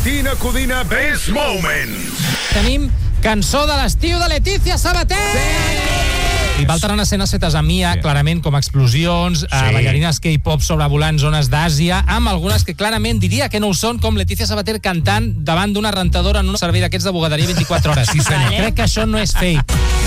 Quina Codina Best Moments. Tenim cançó de l'estiu de Letícia Sabater! I va alternant escenes fetes a Mia, clarament com explosions, ballarines K-pop sobrevolant zones d'Àsia, amb algunes que clarament diria que no ho són, com Letícia Sabater cantant davant d'una rentadora en un servei d'aquests de bugaderia 24 hores. Sí, senyor. Crec que això no és fake.